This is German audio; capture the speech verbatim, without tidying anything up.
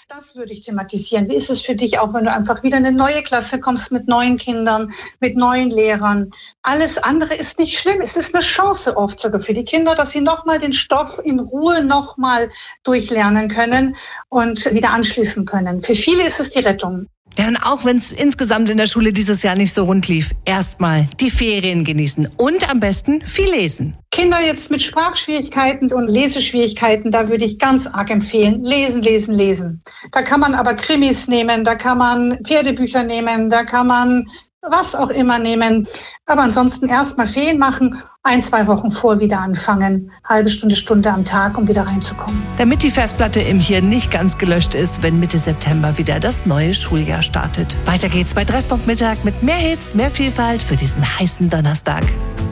Das würde ich thematisieren. Wie ist es für dich auch, wenn du einfach wieder in eine neue Klasse kommst mit neuen Kindern, mit neuen Lehrern? Alles andere ist nicht schlimm. Es ist eine Chance oft sogar für die Kinder, dass sie nochmal den Stoff in Ruhe nochmal durchlernen können und wieder anschließen können. Für viele ist es die Rettung. Ja, und auch wenn es insgesamt in der Schule dieses Jahr nicht so rund lief, erstmal die Ferien genießen und am besten viel lesen. Kinder jetzt mit Sprachschwierigkeiten und Leseschwierigkeiten, da würde ich ganz arg empfehlen, lesen, lesen, lesen. Da kann man aber Krimis nehmen, da kann man Pferdebücher nehmen, da kann man was auch immer nehmen. Aber ansonsten erstmal Ferien machen, ein, zwei Wochen vor wieder anfangen. Halbe Stunde, Stunde am Tag, um wieder reinzukommen. Damit die Festplatte im Hirn nicht ganz gelöscht ist, wenn Mitte September wieder das neue Schuljahr startet. Weiter geht's bei Treffpunkt Mittag mit mehr Hits, mehr Vielfalt für diesen heißen Donnerstag.